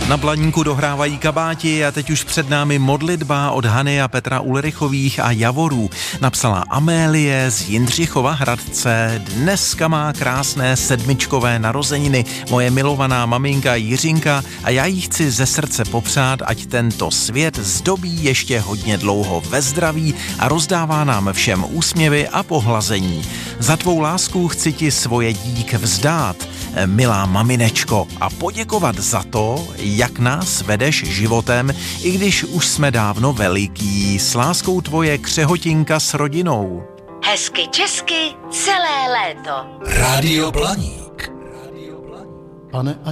Na Blaníku dohrávají kabáti a teď už před námi modlitba od Hany a Petra Ulrichových a Javorů. Napsala Amélie z Jindřichova Hradce. Dneska má krásné 7. narozeniny moje milovaná maminka Jiřinka a já jí chci ze srdce popřát, ať tento svět zdobí ještě hodně dlouho ve zdraví a rozdává nám všem úsměvy a pohlazení. Za tvou lásku chci ti svoje dík vzdát, milá maminečko, a poděkovat za to, jak nás vedeš životem, i když už jsme dávno veliký. S láskou tvoje Křehotinka s rodinou. Hezky česky celé léto. Rádio Blaník. Pane